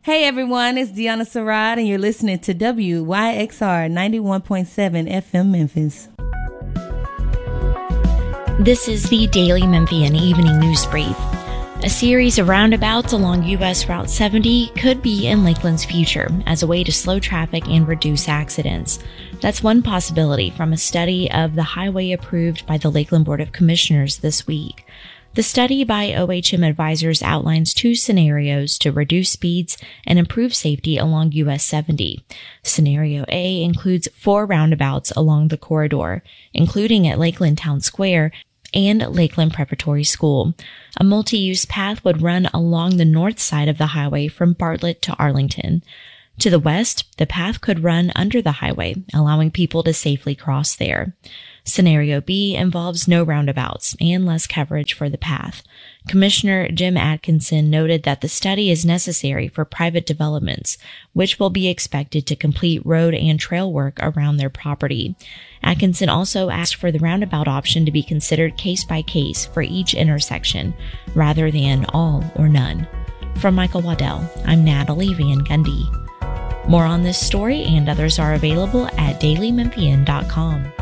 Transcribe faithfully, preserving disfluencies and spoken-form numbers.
Hey everyone, it's Deanna Sarad and you're listening to W Y X R ninety-one point seven F M Memphis. This is the Daily Memphian Evening News Brief. A series of roundabouts along U S Route seventy could be in Lakeland's future as a way to slow traffic and reduce accidents. That's one possibility from a study of the highway approved by the Lakeland Board of Commissioners this week. The study by O H M Advisors outlines two scenarios to reduce speeds and improve safety along U S seventy. Scenario A includes four roundabouts along the corridor, including at Lakeland Town Square and Lakeland Preparatory School. A multi-use path would run along the north side of the highway from Bartlett to Arlington. To the west, the path could run under the highway, allowing people to safely cross there. Scenario B involves no roundabouts and less coverage for the path. Commissioner Jim Atkinson noted that the study is necessary for private developments, which will be expected to complete road and trail work around their property. Atkinson also asked for the roundabout option to be considered case by case for each intersection, rather than all or none. From Michael Waddell, I'm Natalie Van Gundy. More on this story and others are available at daily memphian dot com.